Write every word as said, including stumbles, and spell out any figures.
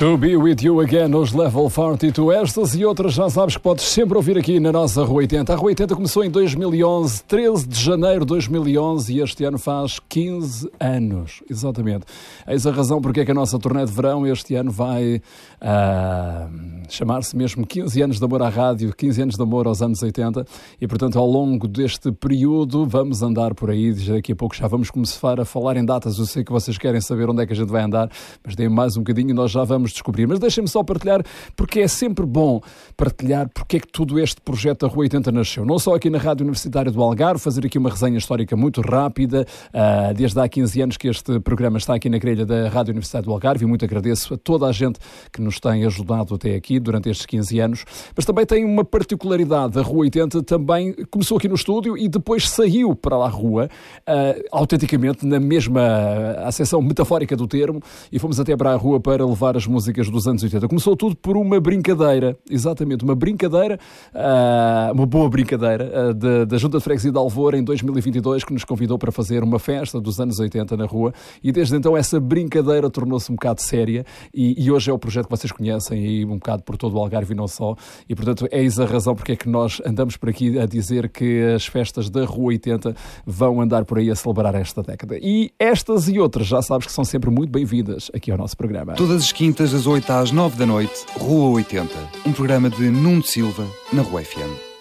To Be With You Again nos Level quarenta e dois. Estas e outras já sabes que podes sempre ouvir aqui na nossa Rua oitenta. A Rua oitenta começou em dois mil e onze, treze de janeiro de dois mil e onze, e este ano faz quinze anos. Exatamente. Eis a razão porque é que a nossa turnê de verão este ano vai uh, chamar-se mesmo quinze anos de amor à rádio, quinze anos de amor aos anos oitenta, e portanto ao longo deste período vamos andar por aí. Daqui a pouco já vamos começar a falar em datas. Eu sei que vocês querem saber onde é que a gente vai andar, mas deem mais um bocadinho e nós já vamos descobrir. Mas deixem-me só partilhar, porque é sempre bom partilhar porque é que todo este projeto da Rua oitenta nasceu. Não só aqui na Rádio Universitária do Algarve, fazer aqui uma resenha histórica muito rápida, uh, desde há quinze anos que este programa está aqui na grelha da Rádio Universitária do Algarve, e muito agradeço a toda a gente que nos tem ajudado até aqui durante estes quinze anos. Mas também tem uma particularidade, a Rua oitenta também começou aqui no estúdio e depois saiu para a rua, uh, autenticamente na mesma acessão metafórica do termo, e fomos até para a rua para levar as músicas dos anos oitenta. Começou tudo por uma brincadeira, exatamente, uma brincadeira, uh, uma boa brincadeira uh, da, da Junta de Freguesia de Alvor em dois mil e vinte e dois, que nos convidou para fazer uma festa dos anos oitenta na rua, e desde então essa brincadeira tornou-se um bocado séria, e, e hoje é o projeto que vocês conhecem aí um bocado por todo o Algarve e não só, e portanto eis a razão porque é que nós andamos por aqui a dizer que as festas da Rua oitenta vão andar por aí a celebrar esta década. E estas e outras já sabes que são sempre muito bem-vindas aqui ao nosso programa. Todas as quintas, das oito às nove da noite, Rua oitenta. Um programa de Nuno Silva, na Rua F M.